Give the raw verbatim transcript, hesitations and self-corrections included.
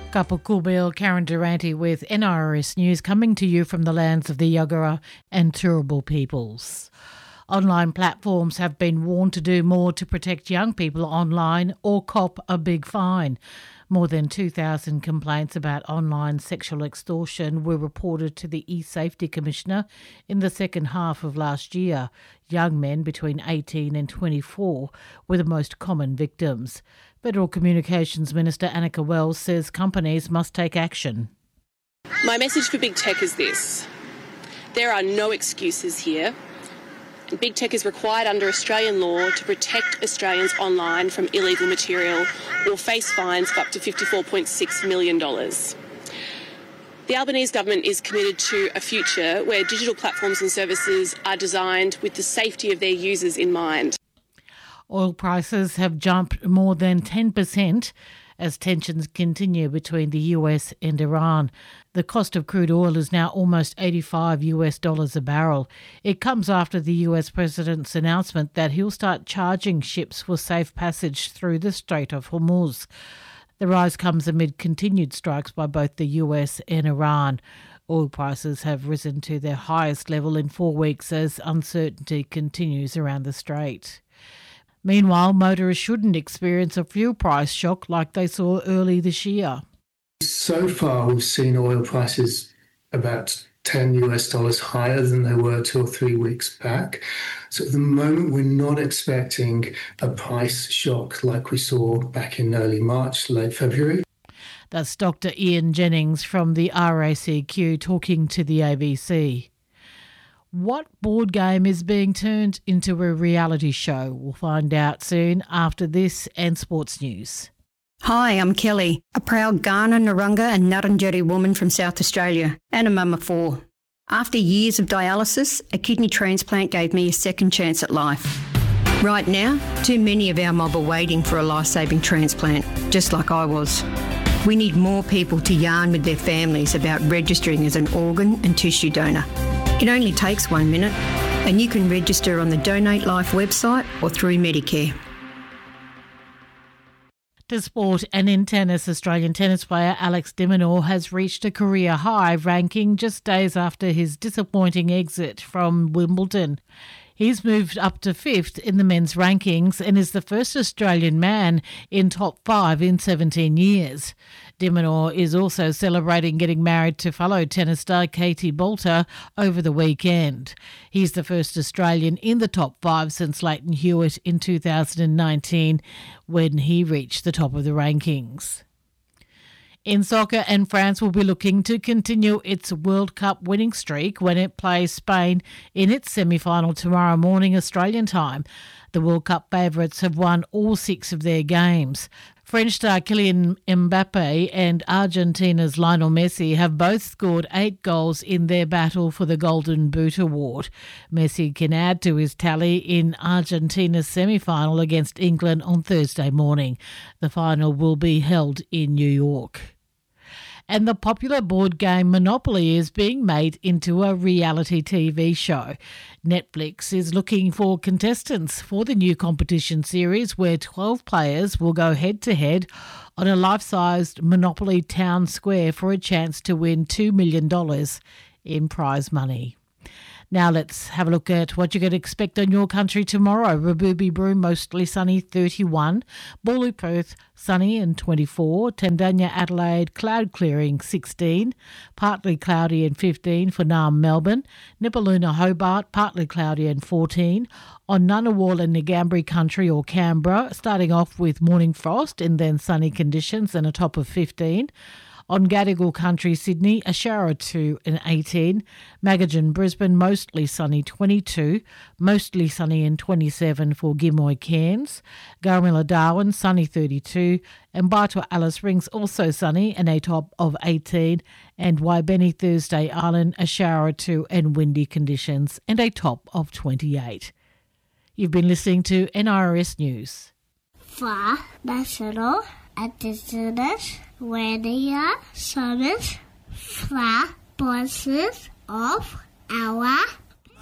Kapukubil, Karen Durante with N R S News, coming to you from the lands of the Yagara and Turrbal peoples. Online platforms have been warned to do more to protect young people online or cop a big fine. More than two thousand complaints about online sexual extortion were reported to the E-Safety Commissioner in the second half of last year. Young men between eighteen and twenty-four were the most common victims. Federal Communications Minister Annika Wells says companies must take action. My message for big tech is this. There are no excuses here. Big tech is required under Australian law to protect Australians online from illegal material or face fines of up to fifty-four point six million dollars. The Albanese government is committed to a future where digital platforms and services are designed with the safety of their users in mind. Oil prices have jumped more than ten percent as tensions continue between the U S and Iran. The cost of crude oil is now almost eighty-five US dollars a barrel. It comes after the U S president's announcement that he'll start charging ships for safe passage through the Strait of Hormuz. The rise comes amid continued strikes by both the U S and Iran. Oil prices have risen to their highest level in four weeks as uncertainty continues around the strait. Meanwhile, motorists shouldn't experience a fuel price shock like they saw early this year. So far, we've seen oil prices about ten US dollars higher than they were two or three weeks back. So at the moment, we're not expecting a price shock like we saw back in early March, late February. That's Doctor Ian Jennings from the R A C Q talking to the A B C. What board game is being turned into a reality show? We'll find out soon after this and sports news. Hi, I'm Kelly, a proud Kaurna, Narungga and Ngarrindjeri woman from South Australia and a mum of four. After years of dialysis, a kidney transplant gave me a second chance at life. Right now, too many of our mob are waiting for a life-saving transplant, just like I was. We need more people to yarn with their families about registering as an organ and tissue donor. It only takes one minute, and you can register on the Donate Life website or through Medicare. To sport, and in tennis, Australian tennis player Alex de Minaur has reached a career high ranking just days after his disappointing exit from Wimbledon. He's moved up to fifth in the men's rankings and is the first Australian man in top five in seventeen years. De Minaur is also celebrating getting married to fellow tennis star Katie Boulter over the weekend. He's the first Australian in the top five since Leighton Hewitt in two thousand nineteen when he reached the top of the rankings. In soccer, and France will be looking to continue its World Cup winning streak when it plays Spain in its semi-final tomorrow morning Australian time. The World Cup favourites have won all six of their games. French star Kylian Mbappe and Argentina's Lionel Messi have both scored eight goals in their battle for the Golden Boot award. Messi can add to his tally in Argentina's semi-final against England on Thursday morning. The final will be held in New York. And the popular board game Monopoly is being made into a reality T V show. Netflix is looking for contestants for the new competition series where twelve players will go head-to-head on a life-sized Monopoly town square for a chance to win two million dollars in prize money. Now let's have a look at what you can expect on your country tomorrow. Rabubi Broome, mostly sunny, thirty-one. Bawley, Perth, sunny and twenty-four. Tandanya, Adelaide, cloud clearing, sixteen. Partly cloudy and fifteen for Naarm, Melbourne. Nipaluna, Hobart, partly cloudy and fourteen. On Ngunnawal and Ngambri country or Canberra, starting off with morning frost and then sunny conditions and a top of fifteen. On Gadigal country, Sydney, a shower or two and eighteen. Magajan, Brisbane, mostly sunny, twenty-two. Mostly sunny and twenty-seven for Gimoy, Cairns. Garmilla, Darwin, sunny, thirty-two. And Baitwa, Alice Springs, also sunny and a top of eighteen. And Waibeni, Thursday Island, a shower or two and windy conditions and a top of twenty-eight. You've been listening to N R S News. For National Indigenous Radio Service, for voices of our